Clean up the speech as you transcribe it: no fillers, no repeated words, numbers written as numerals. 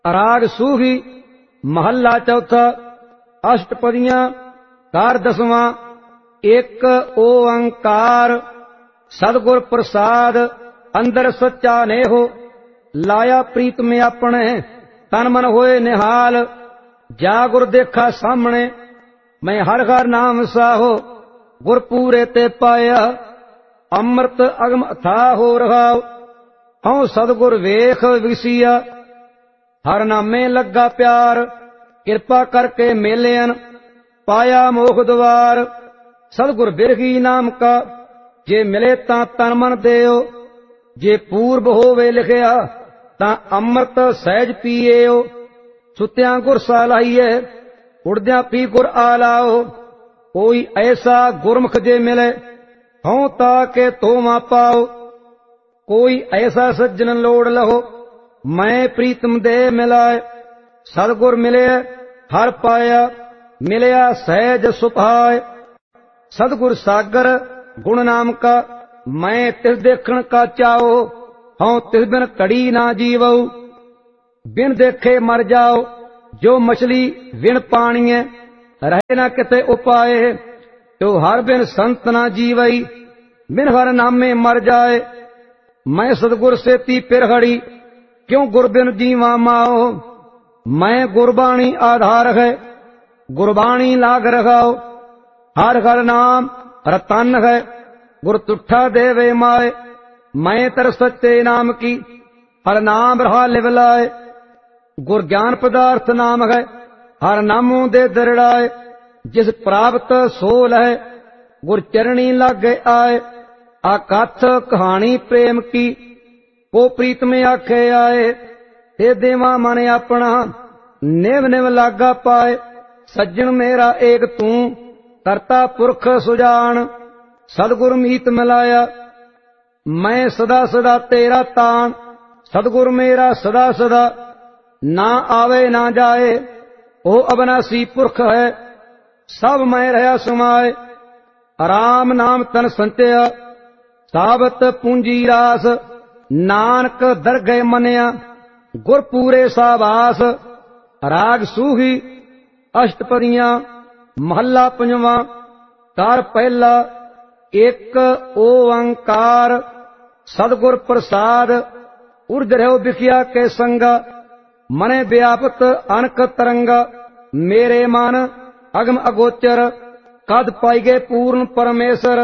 राग सूही महला चौथा। अष्टपदियां कार दसवां। एक ओंकार सतगुर प्रसाद अंदर सच्चा नेहो। लाया प्रीत में अपने तन मन होए निहाल। जा गुर देखा सामने मैं हर हर नाम साहो। गुर पूरे ते पाया अमृत अगम अथा हो रहा। हूँ सतगुर वेख विसिया हर नामे लगा प्यार। कृपा करके मेलियन पाया मोख द्वार। सतगुर बिरही नाम का जे मिले तां तन मन देओ। जे पूर्व होवे लिखिया तां अमृत सहज पीएओ। सुत्यां गुर सालाइए उड़द्यां पी गुर आलाओ। कोई ऐसा गुरमुख जे मिले हों ताके तोमा पाओ। कोई ऐसा सज्जन लोड़ लहो मैं प्रीतम दे मिलाए। सतगुर मिले हर पाया मिलया सहज सुभाए। सतगुर सागर गुण नाम का मैं तिस देखण का चाओ। हूँ तिस बिन कड़ी ना जीवऊ बिन देखे मर जाओ। जो मछली बिन पाणीए रहे ना किते उपाय। तो हर बिन संत ना जीवई बिन हर नामे मर जाए। मैं सतगुर से ती पिरहड़ी क्यों गुर बिन जीवा माओ। मैं गुरबाणी आधार है गुरबाणी लाग रखाओ। हर हर नाम रतन है गुर तुठा देवे माए। मैं तर सच्चे नाम की हर नाम रहा लिवलाए। गुर ज्ञान पदार्थ नाम है हर नामों दे दरड़ाए। जिस प्राप्त सोल है गुर चरणी लागे आए। आकथ कहानी प्रेम की को प्रीत में आखे आए। ते देवा मन अपना निव निव लागा पाए। सज्जन मेरा एक तू करता पुरख सुजान। सतगुर मीत मिलाया मैं सदा सदा तेरा तान। सतगुर मेरा सदा सदा ना आवे ना जाए। ओ अविनाशी पुरख है सब मैं रहा समाए। राम नाम तन संचया साबत पूंजी रास। नानक दरगह मनिया गुर पूरे साबास। राग सूही अष्टपदियां महला पंजवां। कार पहला। एक ओंकार सतगुर प्रसाद उर्ज रहो बिखिया के संगा। मने व्यापत अनक तरंगा। मेरे मन अगम अगोचर कद पाइगे पूर्ण परमेश्वर।